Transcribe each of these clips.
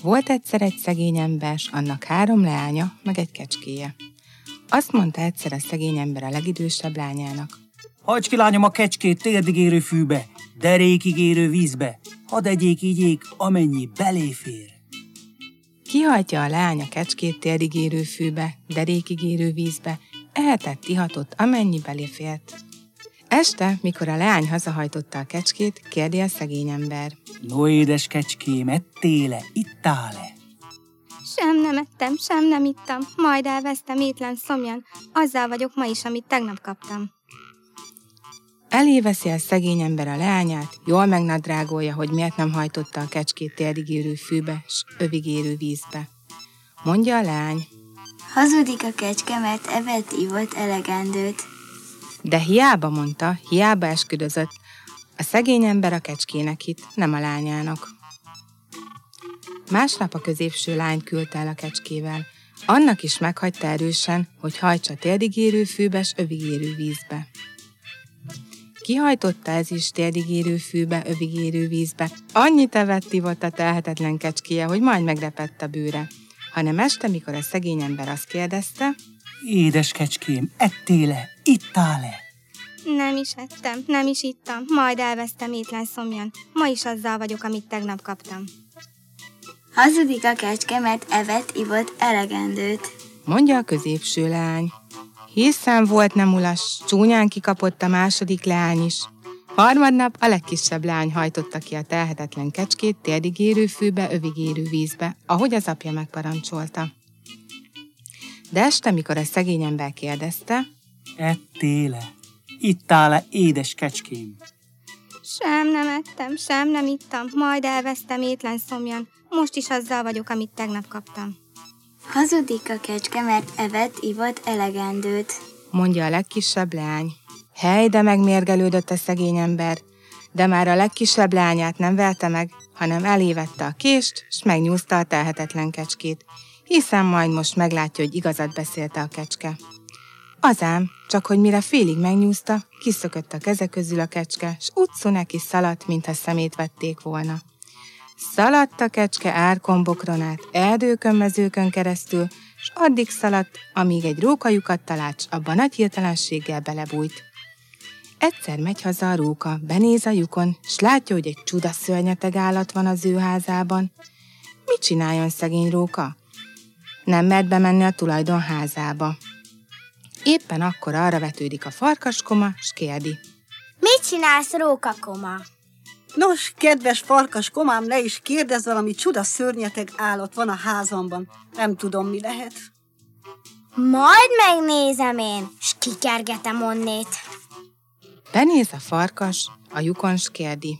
Volt egyszer egy szegény ember, s annak 3 leánya, meg egy kecskéje. Azt mondta egyszer a szegény ember a legidősebb lányának: Hagyd ki, lányom, a kecskét térdig érő fűbe, derékig érő vízbe, hadd egyék igyék, amennyi beléfér. Kihajtja a leány a kecskét térdig érő fűbe, derékig érő vízbe, ehetett, ihatott, amennyi beléfért. Este, mikor a leány hazahajtotta a kecskét, kérdi a szegény ember: No, édes kecském, ettél-e, ittál-e? Sem nem ettem, sem nem ittam, majd elvesztem étlen szomjan, azzal vagyok ma is, amit tegnap kaptam. Elé veszi a szegény ember a leányát, jól megnadrágolja, hogy miért nem hajtotta a kecskét térdig érő fűbe, s övig érő vízbe. Mondja a leány: Hazudik a kecske, mert evett, ivott elegendőt. De hiába mondta, hiába esküdözött, a szegény ember a kecskének hitt, nem a lányának. Másnap a középső lány küldte el a kecskével. Annak is meghagyta erősen, hogy hajtsa térdig érő fűbe, s övig érő vízbe. Kihajtotta ez is térdig érő fűbe, övig érő vízbe. Annyit evett, ivott a telhetetlen kecskéje, hogy majd megrepett a bőre. Hanem este, mikor a szegény ember azt kérdezte: Édes kecském, ettél-e, ittál-e? Nem is ettem, nem is ittam, majd elvesztem étlen szomjan, ma is azzal vagyok, amit tegnap kaptam. Hazudik a kecske, mert evett, ivott elegendőt. Mondja a középső leány. Hiszen volt nem ulas, csúnyán kikapott a második leány is. Harmadnap a legkisebb leány hajtotta ki a telhetetlen kecskét térdig érő fűbe, övig érő vízbe, ahogy az apja megparancsolta. De este, mikor a szegény ember kérdezte: Ettél-e, ittál-e, édes kecském? Sem nem ettem, sem nem ittam, majd elvesztem étlen szomjan, most is azzal vagyok, amit tegnap kaptam. Hazudik a kecske, mert evett, ivott elegendőt. Mondja a legkisebb leány. Hely, de megmérgelődött a szegény ember, de már a legkisebb leányát nem velte meg, hanem elévette a kést, s megnyúzta a telhetetlen kecskét, hiszen majd most meglátja, hogy igazat beszélte a kecske. Azám, csak hogy mire félig megnyúzta, kiszökött a keze közül a kecske, s utcu neki szaladt, mintha szemét vették volna. Szaladt a kecske árkombokron át, erdőkön, mezőkön keresztül, s addig szaladt, amíg egy rókajukat talált, s abban nagy hirtelenséggel belebújt. Egyszer megy haza a róka, benéz a lyukon, s látja, hogy egy csuda szörnyeteg állat van az ő házában. Mit csináljon szegény róka? Nem mert bemenni a tulajdon házába. Éppen akkor arra vetődik a farkaskoma, s kérdi: Mit csinálsz, rókakoma? Nos, kedves farkas komám, ne is kérdezz, valami csuda szörnyeteg állat van a házamban. Nem tudom, mi lehet. Majd megnézem én, s kikergetem onnét. Benéz a farkas, a lyukon, s kérdi: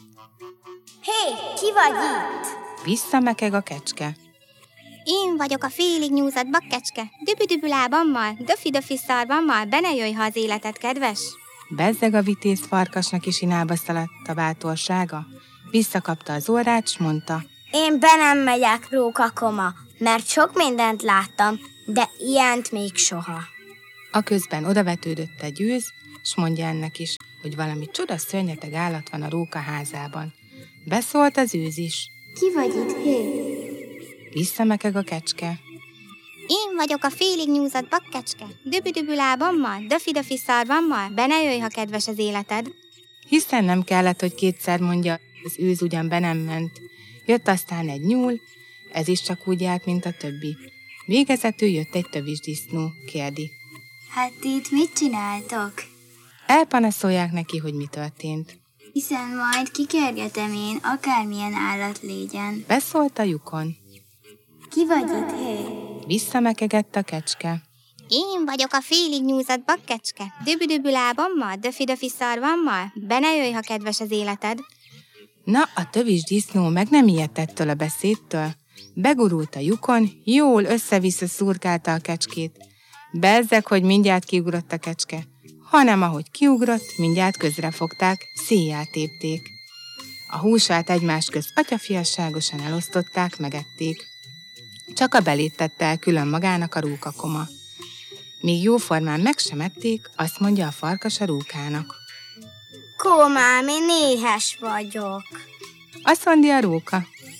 Hé, ki vagy itt? Visszamekeg a kecske. Én vagyok a félig nyúzott bakkecske, dübü-dübü lábammal, döfi-döfi szarvammal, be ne jöjj, ha az életed kedves. Bezzeg a vitéz farkasnak is inába szaladt a bátorsága. Visszakapta az orrát, s mondta: Én be nem megyek, rókakoma, mert sok mindent láttam, de ilyent még soha. A közben odavetődött egy őz, s mondja ennek is, hogy valami csuda szörnyeteg állat van a róka házában. Beszólt az őz is. Ki vagy itt, hé? Visszamekeg a kecske. Én vagyok a félig nyúzott bakkecske, dübü-dübü lábammal, döfi-döfi szarvammal, be ne jöjj, ha kedves az életed. Hiszen nem kellett, hogy kétszer mondja, az őz ugyan be nem ment. Jött aztán egy nyúl, ez is csak úgy járt, mint a többi. Végezetül jött egy tövisdisznó, kérdi: Hát ti itt mit csináltok? Elpanaszolják neki, hogy mi történt. Hiszen majd kikergetem én, akármilyen állat légyen. Beszólt a lyukon. Ki vagy itt, hé? Visszamekegett a kecske. Én vagyok a félig nyúzott bakkecske, dübü-dübü lábammal, döfi-döfi szarvammal, be ne jöjj, ha kedves az életed. Na, a tövisdisznó meg nem ijedt ettől a beszédtől. Begurult a lyukon, jól össze-vissza szurkálta a kecskét. Bezzeg, hogy mindjárt kiugrott a kecske, hanem ahogy kiugrott, mindjárt közrefogták, széjjel tépték. A húsát egymás közt atyafiasságosan elosztották, megették. Csak a belét tette el külön magának a rókakoma. Míg jóformán meg sem ették, azt mondja a farkas a rókának: Komám, én éhes vagyok. Azt mondja a róka: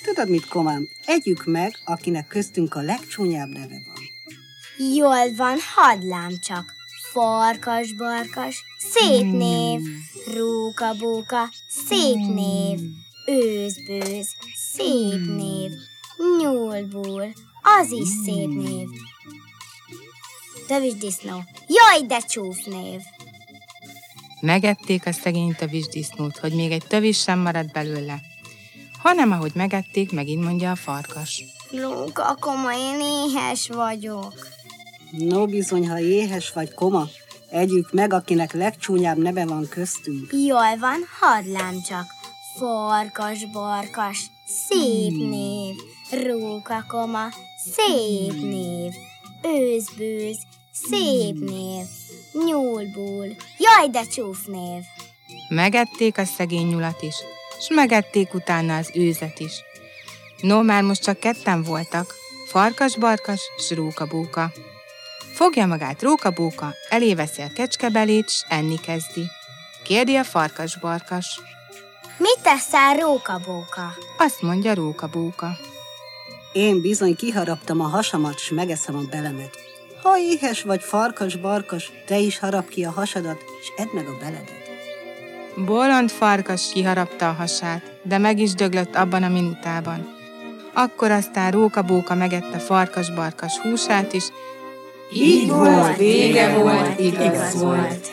Tudod mit, komám? Együk meg, akinek köztünk a legcsúnyább neve van. Jól van, hadlám csak. Farkas-barkas, szép név. Róka-bóka, szép név. Őzbőz, szép név. Nyúlbúl, az is szép név. Tövisdisznó, jaj, de csúf név. Megették a szegény tövisdisznót, hogy még egy tövis sem maradt belőle. Hanem ahogy megették, megint mondja a farkas. Róka, koma, én éhes vagyok. No bizony, ha éhes vagy, koma, együk meg, akinek legcsúnyább neve van köztünk. Jól van, hadlám csak. Farkas-barkas, szép név. Róka-koma, szép név. Őzbőz, szép név. Nyúlbúl, jaj, de csúf név. Megették a szegény nyulat is, s megették utána az őzet is. No, már most csak ketten voltak, farkas-barkas s róka-bóka. Fogja magát róka-bóka, eléveszi a kecskebelét, s enni kezdi. Kérdi a farkas-barkas. Mit teszel, róka-bóka? Azt mondja róka-bóka. Én bizony kiharaptam a hasamat, s megeszem a belemet. Ha éhes vagy, farkas-barkas, te is harap ki a hasadat, s edd meg a beledet. Bolond farkas kiharapta a hasát, de meg is döglött abban a minutában. Akkor aztán róka-bóka megette farkas-barkas húsát is. Így volt, vége volt, igaz volt.